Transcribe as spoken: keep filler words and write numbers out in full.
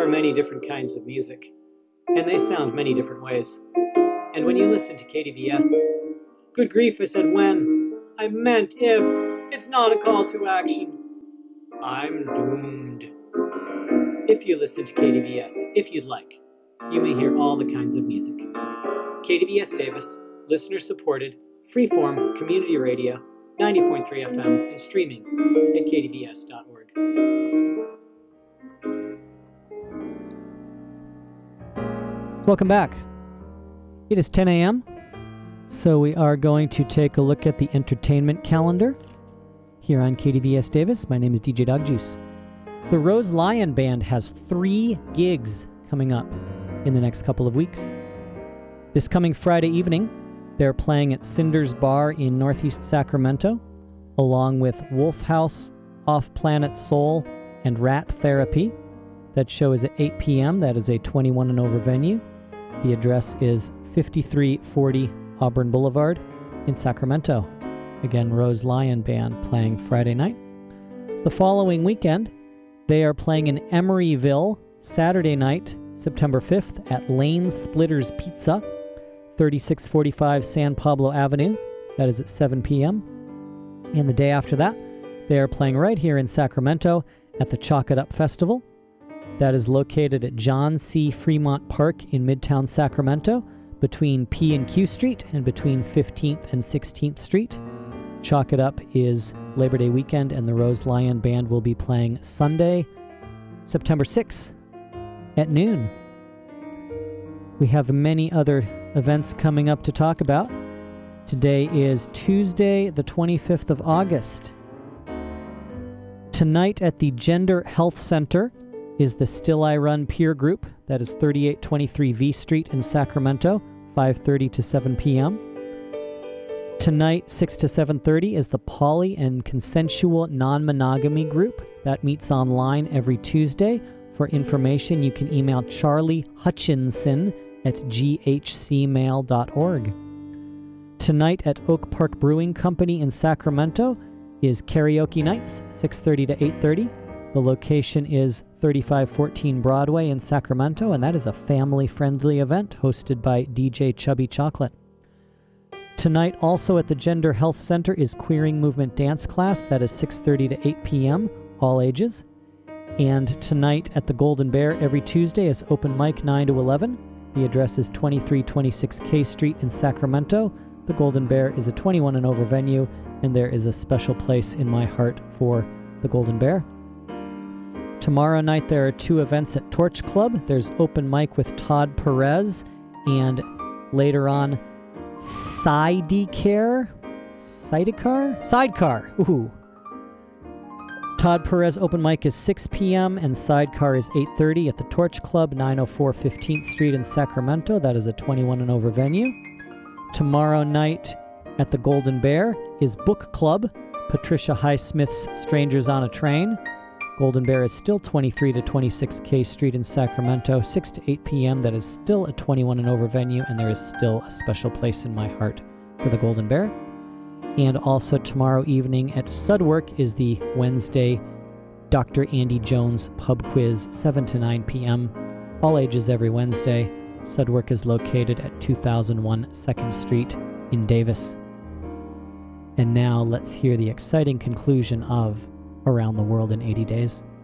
are many different kinds of music, and they sound many different ways. And when you listen to K D V S, good grief, I said when, I meant if, it's not a call to action. I'm doomed. If you listen to K D V S, if you'd like, you may hear all the kinds of music. K D V S Davis, listener-supported, freeform community radio, ninety point three F M, and streaming at k d v s dot org. Welcome back. It is ten a.m., so we are going to take a look at the entertainment calendar here on K D V S Davis. My name is D J Dog Juice. The Rose Lion Band has three gigs coming up in the next couple of weeks. This coming Friday evening, they're playing at Cinder's Bar in Northeast Sacramento, along with Wolf House, Off Planet Soul, and Rat Therapy. That show is at eight p.m. That is a twenty-one and over venue. The address is fifty-three forty Auburn Boulevard in Sacramento. Again, Rose Lion Band playing Friday night. The following weekend, they are playing in Emeryville Saturday night, September fifth, at Lane Splitters Pizza, thirty-six forty-five San Pablo Avenue. That is at seven p.m. And the day after that, they are playing right here in Sacramento at the Chalk It Up Festival. That is located at John C. Fremont Park in Midtown Sacramento, between P and Q Street and between fifteenth and sixteenth Street. Chalk It Up is Labor Day weekend, and the Rose Lion Band will be playing Sunday, September sixth at noon. We have many other events coming up to talk about. Today is Tuesday, the twenty-fifth of August. Tonight at the Gender Health Center is the Still I Run Peer Group. That is thirty-eight twenty-three V Street in Sacramento, five thirty to seven p.m. Tonight, six to seven thirty, is the Poly and Consensual Non-Monogamy Group. That meets online every Tuesday. For information, you can email Charlie Hutchinson at g h c mail dot org. Tonight at Oak Park Brewing Company in Sacramento is Karaoke Nights, six thirty to eight thirty. The location is thirty-five fourteen Broadway in Sacramento, and that is a family-friendly event hosted by D J Chubby Chocolate. Tonight, also at the Gender Health Center, is Queering Movement Dance Class. That is six thirty to eight p.m., all ages. And tonight at the Golden Bear, every Tuesday, is open mic nine to eleven. The address is twenty-three twenty-six K Street in Sacramento. The Golden Bear is a twenty-one and over venue, and there is a special place in my heart for the Golden Bear. Tomorrow night, there are two events at Torch Club. There's open mic with Todd Perez, and later on, Sidecare? Sidecar? Sidecar. Ooh. Todd Perez open mic is six p.m. and Sidecar is eight thirty at the Torch Club, nine oh four fifteenth Street in Sacramento. That is a twenty-one and over venue. Tomorrow night at the Golden Bear is Book Club, Patricia Highsmith's Strangers on a Train. Golden Bear is still twenty-three to twenty-six K Street in Sacramento, six to eight p.m. That is still a twenty-one and over venue, and there is still a special place in my heart for the Golden Bear. And also tomorrow evening at Sudwork is the Wednesday Doctor Andy Jones Pub Quiz, seven to nine p.m. All ages every Wednesday. Sudwork is located at two thousand one second Street in Davis. And now let's hear the exciting conclusion of Around the World in eighty days.